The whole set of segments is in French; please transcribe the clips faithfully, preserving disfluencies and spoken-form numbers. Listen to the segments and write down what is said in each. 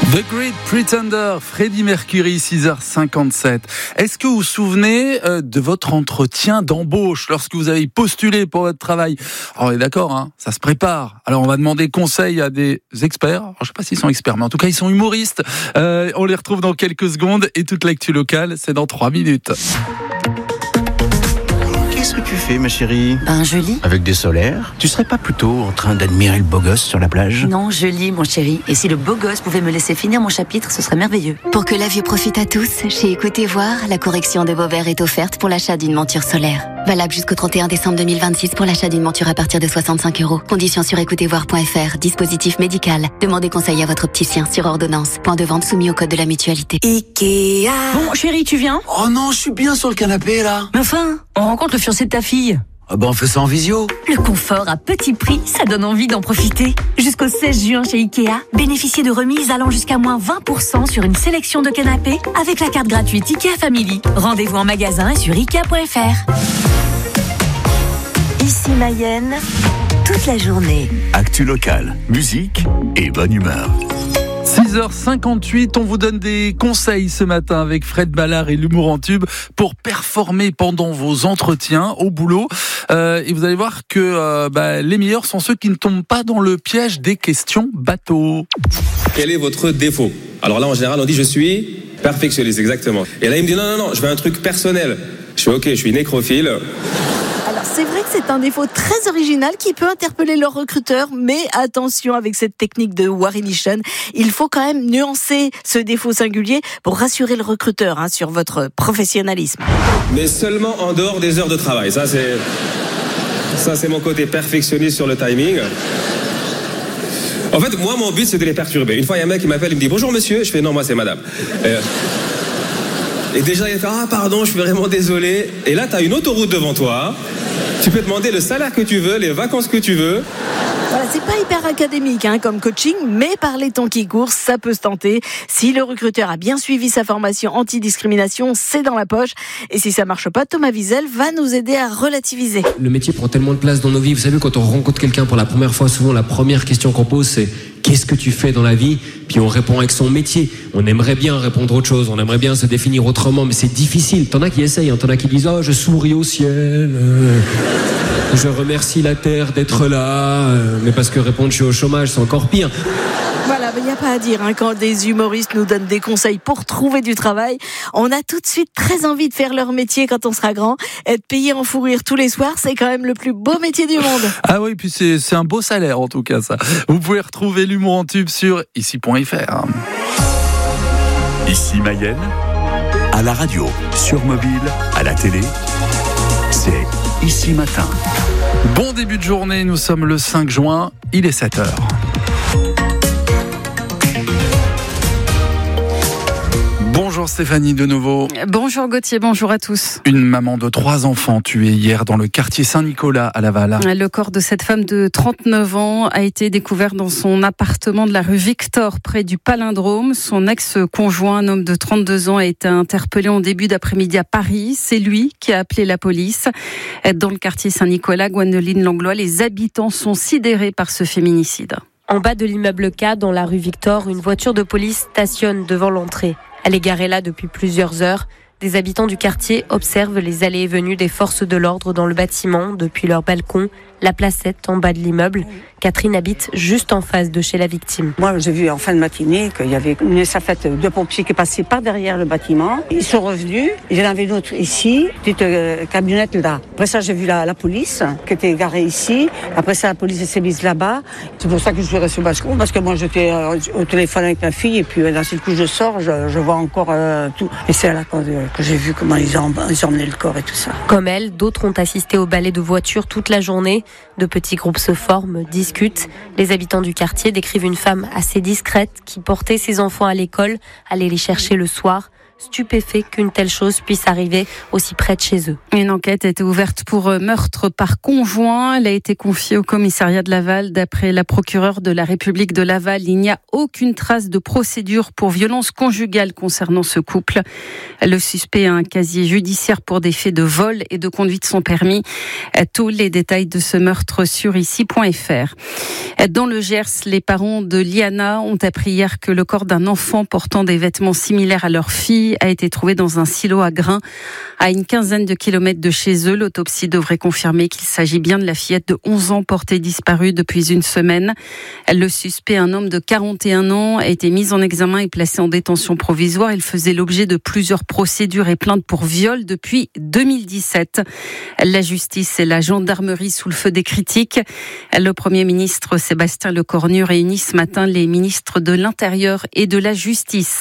The Great Pretender, Freddie Mercury, six heures cinquante-sept. Est-ce que vous vous souvenez euh, de votre entretien d'embauche lorsque vous avez postulé pour votre travail? Alors, on est d'accord, hein, ça se prépare. Alors, on va demander conseil à des experts. Alors, je ne sais pas s'ils sont experts, mais en tout cas, ils sont humoristes. Euh, on les retrouve dans quelques secondes et toute l'actu locale, c'est dans trois minutes. Qu'est-ce que tu fais, ma chérie? Ben, je lis. Avec des solaires? Tu serais pas plutôt en train d'admirer le beau gosse sur la plage? Non, je lis, mon chéri. Et si le beau gosse pouvait me laisser finir mon chapitre, ce serait merveilleux. Pour que la vue profite à tous, chez Écoutez Voir, la correction de vos verres est offerte pour l'achat d'une monture solaire. Valable jusqu'au trente et un décembre deux mille vingt-six pour l'achat d'une monture à partir de soixante-cinq euros. Conditions sur écoutez voir point f r. Dispositif médical. Demandez conseil à votre opticien sur ordonnance. Point de vente soumis au code de la mutualité. Ikea. Bon, chéri, tu viens? Oh non, je suis bien sur le canapé, là. Mais enfin, on rencontre le fiancé de ta fille. Ah ben, on fait ça en visio. Le confort à petit prix, ça donne envie d'en profiter. Jusqu'au seize juin chez Ikea, bénéficiez de remises allant jusqu'à moins vingt pour cent sur une sélection de canapés avec la carte gratuite Ikea Family. Rendez-vous en magasin et sur ikea point f r. Ici Mayenne, toute la journée. Actu locale, musique et bonne humeur. six heures cinquante-huit, on vous donne des conseils ce matin avec Fred Ballard et l'humour en tube pour performer pendant vos entretiens au boulot. Euh, et vous allez voir que euh, bah, les meilleurs sont ceux qui ne tombent pas dans le piège des questions bateau. Quel est votre défaut? Alors là, en général, on dit je suis perfectionniste, exactement. Et là, il me dit non, non, non, je veux un truc personnel. Je suis ok, je suis nécrophile. Alors c'est vrai que c'est un défaut très original qui peut interpeller leurs recruteurs, mais attention avec cette technique de Warination, il faut quand même nuancer ce défaut singulier pour rassurer le recruteur hein, sur votre professionnalisme. Mais seulement en dehors des heures de travail. Ça c'est, ça c'est mon côté perfectionniste sur le timing. En fait, moi mon but c'est de les perturber. Une fois il y a un mec qui m'appelle, il me dit bonjour monsieur, je fais non moi c'est madame. Euh... Et déjà, il fait « Ah, pardon, je suis vraiment désolé. » Et là, tu as une autoroute devant toi. Tu peux demander le salaire que tu veux, les vacances que tu veux. Voilà, c'est pas hyper académique hein, comme coaching, mais par les temps qui courent, ça peut se tenter. Si le recruteur a bien suivi sa formation anti-discrimination, c'est dans la poche. Et si ça marche pas, Thomas Wiesel va nous aider à relativiser. Le métier prend tellement de place dans nos vies. Vous savez, quand on rencontre quelqu'un pour la première fois, souvent la première question qu'on pose, c'est « Qu'est-ce que tu fais dans la vie ?» Puis on répond avec son métier. On aimerait bien répondre autre chose, on aimerait bien se définir autrement, mais c'est difficile. T'en as qui essayent, hein. T'en as qui disent « Oh, je souris au ciel, euh, je remercie la terre d'être là, euh, mais parce que répondre « Je suis au chômage », c'est encore pire. » Voilà, il n'y a pas à dire, hein, quand des humoristes nous donnent des conseils pour trouver du travail, on a tout de suite très envie de faire leur métier quand on sera grand. Être payé en fou rire tous les soirs, c'est quand même le plus beau métier du monde. Ah oui, puis c'est, c'est un beau salaire en tout cas ça. Vous pouvez retrouver l'humour en tube sur ici point f r. Ici Mayenne, à la radio, sur mobile, à la télé, c'est Ici Matin. Bon début de journée, nous sommes le cinq juin, il est sept heures. Bonjour Stéphanie de nouveau. Bonjour Gauthier, bonjour à tous. Une maman de trois enfants tuée hier dans le quartier Saint-Nicolas à Laval. Le corps de cette femme de trente-neuf ans a été découvert dans son appartement de la rue Victor près du Palindrome. Son ex-conjoint, un homme de trente-deux ans, a été interpellé en début d'après-midi à Paris. C'est lui qui a appelé la police. Dans le quartier Saint-Nicolas, Gwendoline Langlois, les habitants sont sidérés par ce féminicide. En bas de l'immeuble K, dans la rue Victor, une voiture de police stationne devant l'entrée. Elle est garée là depuis plusieurs heures. Des habitants du quartier observent les allées et venues des forces de l'ordre dans le bâtiment, depuis leur balcon, la placette en bas de l'immeuble. Catherine habite juste en face de chez la victime. Moi, j'ai vu en fin de matinée qu'il y avait une estafette de pompiers qui passait par derrière le bâtiment. Ils sont revenus. Il y en avait une autre ici, petite euh, camionnette là. Après ça, j'ai vu la, la police qui était garée ici. Après ça, la police s'est mise là-bas. C'est pour ça que je suis restée au balcon, parce que moi, j'étais euh, au téléphone avec ma fille et puis euh, d'un seul coup, je sors, je, je vois encore euh, tout. Et c'est là quand, euh, que j'ai vu comment ils ont, ils ont emmené le corps et tout ça. Comme elle, d'autres ont assisté au balai de voitures toute la journée. De petits groupes se forment, discutent. Les habitants du quartier décrivent une femme assez discrète qui portait ses enfants à l'école, allait les chercher le soir. stupéfaits qu'une telle chose puisse arriver aussi près de chez eux. Une enquête a été ouverte pour meurtre par conjoint. Elle a été confiée au commissariat de Laval. D'après la procureure de la République de Laval, il n'y a aucune trace de procédure pour violence conjugale concernant ce couple. Le suspect a un casier judiciaire pour des faits de vol et de conduite sans permis. Tous les détails de ce meurtre sur ici point f r. Dans le Gers, les parents de Liana ont appris hier que le corps d'un enfant portant des vêtements similaires à leur fille a été trouvé dans un silo à grains à une quinzaine de kilomètres de chez eux. L'autopsie devrait confirmer qu'il s'agit bien de la fillette de onze ans portée disparue depuis une semaine. Le suspect, un homme de quarante et un ans, a été mis en examen et placé en détention provisoire. Il faisait l'objet de plusieurs procédures et plaintes pour viol depuis deux mille dix-sept. La justice et la gendarmerie sous le feu des critiques. Le Premier ministre Sébastien Lecornu réunit ce matin les ministres de l'Intérieur et de la Justice.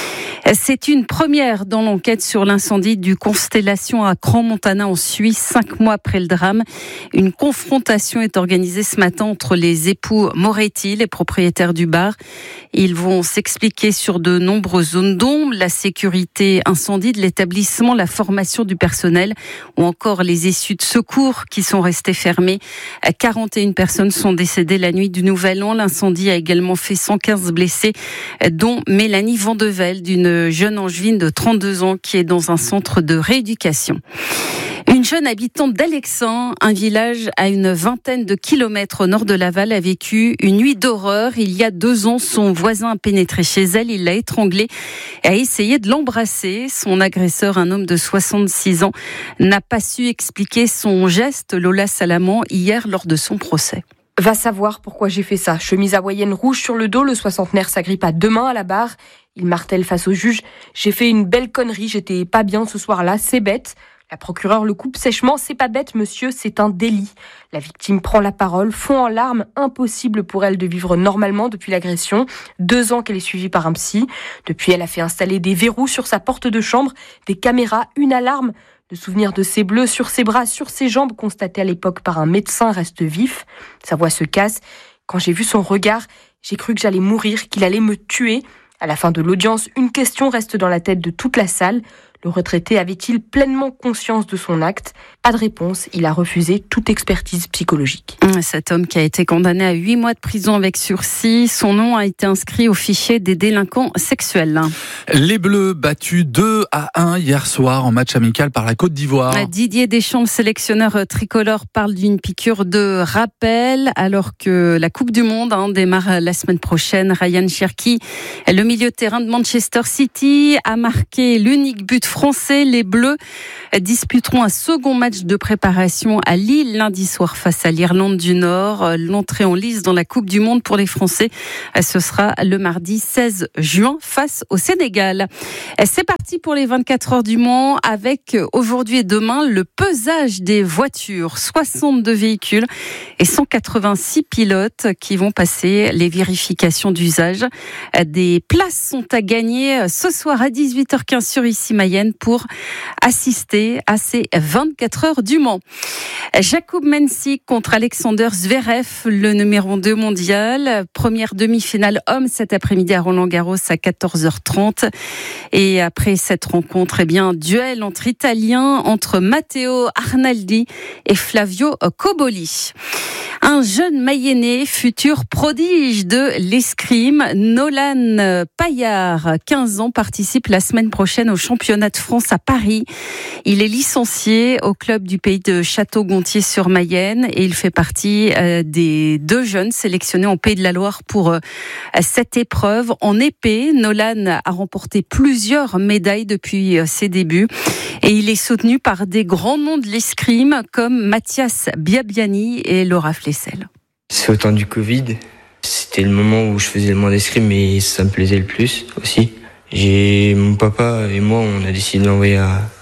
C'est une première dans l'enquête sur l'incendie du Constellation à Crans-Montana en Suisse, cinq mois après le drame. Une confrontation est organisée ce matin entre les époux Moretti, les propriétaires du bar. Ils vont s'expliquer sur de nombreuses zones d'ombre, la sécurité incendie de l'établissement, la formation du personnel ou encore les issues de secours qui sont restées fermées. quarante et une personnes sont décédées la nuit du Nouvel An. L'incendie a également fait cent quinze blessés, dont Mélanie Vandevel, d'une jeune angevine de trente-deux ans qui est dans un centre de rééducation. Une jeune habitante d'Alexandre, un village à une vingtaine de kilomètres au nord de Laval, a vécu une nuit d'horreur. Il y a deux ans, son voisin a pénétré chez elle, il l'a étranglée et a essayé de l'embrasser. Son agresseur, un homme de soixante-six ans, n'a pas su expliquer son geste. Lola Salamand, hier, lors de son procès. Va savoir pourquoi j'ai fait ça. Chemise hawaïenne rouge sur le dos, le soixantenaire s'agrippe à deux mains à la barre. Il martèle face au juge. J'ai fait une belle connerie, j'étais pas bien ce soir-là, c'est bête. La procureure le coupe sèchement. C'est pas bête, monsieur, c'est un délit. La victime prend la parole, fond en larmes. Impossible pour elle de vivre normalement depuis l'agression. Deux ans qu'elle est suivie par un psy. Depuis, elle a fait installer des verrous sur sa porte de chambre, des caméras, une alarme. Le souvenir de ses bleus sur ses bras, sur ses jambes, constaté à l'époque par un médecin, reste vif. Sa voix se casse. Quand j'ai vu son regard, j'ai cru que j'allais mourir, qu'il allait me tuer. À la fin de l'audience, une question reste dans la tête de toute la salle. Le retraité avait-il pleinement conscience de son acte ? Pas de réponse, il a refusé toute expertise psychologique. Cet homme qui a été condamné à huit mois de prison avec sursis, son nom a été inscrit au fichier des délinquants sexuels. Les Bleus battus deux à un hier soir en match amical par la Côte d'Ivoire. Didier Deschamps, le sélectionneur tricolore, parle d'une piqûre de rappel alors que la Coupe du Monde hein, démarre la semaine prochaine. Ryan Cherki, le milieu de terrain de Manchester City, a marqué l'unique but français. Les Bleus disputeront un second match de préparation à Lille lundi soir face à l'Irlande du Nord. L'entrée en lice dans la Coupe du Monde pour les Français, ce sera le mardi seize juin face au Sénégal. C'est parti pour les vingt-quatre heures du Mans avec aujourd'hui et demain le pesage des voitures. soixante-deux véhicules et cent quatre-vingt-six pilotes qui vont passer les vérifications d'usage. Des places sont à gagner ce soir à dix-huit heures quinze sur Ici Mayenne pour assister à ces vingt-quatre heures du Mans. Jakub Mensik contre Alexander Zverev, le numéro deux mondial. Première demi-finale homme cet après-midi à Roland-Garros à quatorze heures trente. Et après cette rencontre, eh bien, duel entre Italiens, entre Matteo Arnaldi et Flavio Cobolli. Un jeune Mayennais, futur prodige de l'escrime, Nolan Paillard, quinze ans, participe la semaine prochaine au championnat de France à Paris. Il est licencié au club du pays de Château-Gontier-sur-Mayenne et il fait partie des deux jeunes sélectionnés en Pays de la Loire pour cette épreuve. En épée, Nolan a remporté plusieurs médailles depuis ses débuts et il est soutenu par des grands noms de l'escrime comme Mathias Biabiani et Laura Flessel. C'est au temps du Covid. C'était le moment où je faisais le moins d'escrime et ça me plaisait le plus aussi. J'ai, mon papa et moi, on a décidé d'envoyer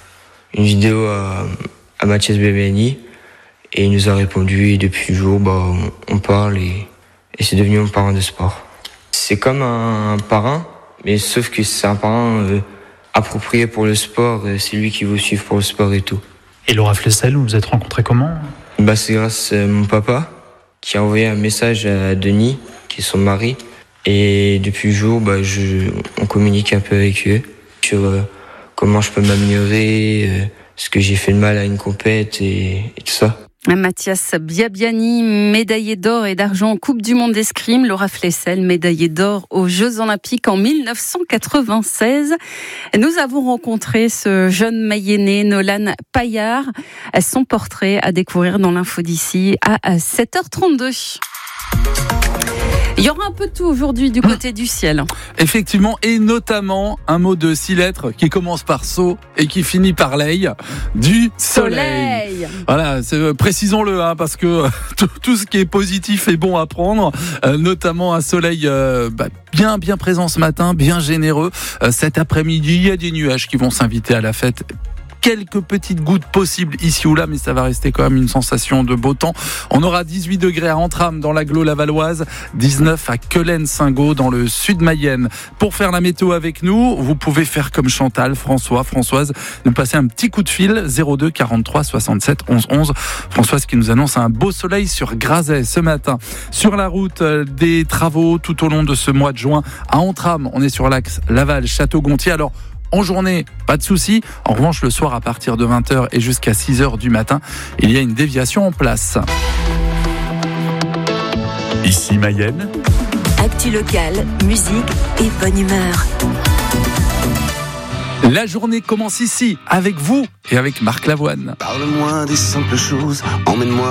une vidéo à, à Mathias Biabiani et il nous a répondu et depuis le jour, bah, on parle et, et c'est devenu un parrain de sport. C'est comme un, un parrain, mais sauf que c'est un parrain euh, approprié pour le sport, c'est lui qui vous suivre pour le sport et tout. Et Laura Flessel, vous vous êtes rencontrés comment ? Bah, c'est grâce à mon papa qui a envoyé un message à Denis, qui est son mari. Et depuis le jour, bah, je, on communique un peu avec eux sur euh, comment je peux m'améliorer, euh, ce que j'ai fait de mal à une compète et, et tout ça. Mathias Biabiani, médaillé d'or et d'argent en Coupe du Monde d'escrime. Laura Flessel, médaillée d'or aux Jeux Olympiques en dix-neuf cent quatre-vingt-seize. Nous avons rencontré ce jeune Mayennais, Nolan Paillard. Son portrait à découvrir dans l'info d'ici à sept heures trente-deux. Il y aura un peu de tout aujourd'hui du côté mmh. du ciel. Effectivement, et notamment un mot de six lettres qui commence par so et qui finit par ley, du soleil. soleil. Voilà, c'est, précisons-le, hein, parce que tout, tout ce qui est positif est bon à prendre, euh, notamment un soleil euh, bah, bien bien présent ce matin, bien généreux. Euh, cet après-midi, il y a des nuages qui vont s'inviter à la fête. Quelques petites gouttes possibles ici ou là, mais ça va rester quand même une sensation de beau temps. On aura dix-huit degrés à Entrammes dans l'agglo lavalloise, dix-neuf à Quelen-Saint-Gaud dans le sud Mayenne. Pour faire la météo avec nous, vous pouvez faire comme Chantal, François, Françoise, nous passer un petit coup de fil zéro deux quarante-trois soixante-sept onze onze. Françoise qui nous annonce un beau soleil sur Grazet ce matin. Sur la route, des travaux tout au long de ce mois de juin à Entrammes. On est sur l'axe Laval-Château-Gontier. Alors, en journée, pas de souci. En revanche, le soir, à partir de vingt heures et jusqu'à six heures du matin, il y a une déviation en place. Ici Mayenne. Actu locale, musique et bonne humeur. La journée commence ici, avec vous et avec Marc Lavoine. Parle-moi des simples choses, emmène-moi